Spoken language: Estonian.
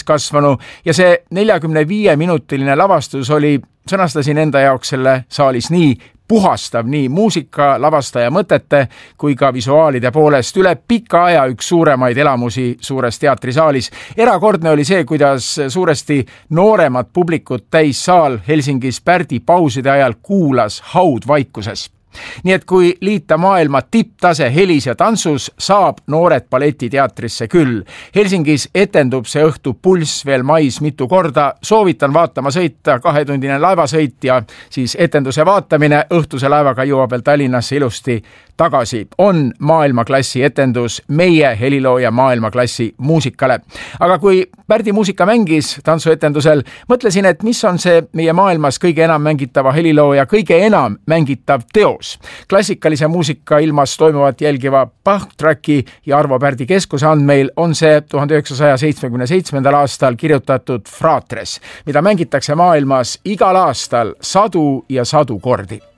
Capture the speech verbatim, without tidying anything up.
täiskasvanu ja see neljakümne viie minutiline lavastus oli, sõnastasin enda jaoks selle saalis nii, puhastav nii muusika, lavastaja mõtete kui ka visuaalide poolest üle pika aja üks suuremaid elamusi suures teatrisaalis. Erakordne oli see, kuidas suuresti nooremat publikut täis saal Helsingis Pärdi pauside ajal kuulas haudvaikuses. Nii et kui liita maailma tipptase helis ja tantsus, saab noored balletiteatrisse küll. Helsingis etendub see õhtu Pulss veel mais mitu korda. Soovitan vaatama sõita kahetundine laevasõit ja siis etenduse vaatamine õhtuse laevaga jõuab veel Tallinnasse ilusti tagasi. On maailmaklassi etendus meie helilooja maailmaklassi muusikale. Aga kui Pärdi muusika mängis tantsuetendusel, mõtlesin, et mis on see meie maailmas kõige enam mängitava helilooja, kõige enam mängitav teos. Klassikalise muusika ilmas toimuvat jälgiva Bach-tracki ja Arvo Pärdi keskuse andmeil on see tuhande üheksasaja seitsmekümne seitsmendal aastal kirjutatud Fratres, mida mängitakse maailmas igal aastal sadu ja sadu kordi.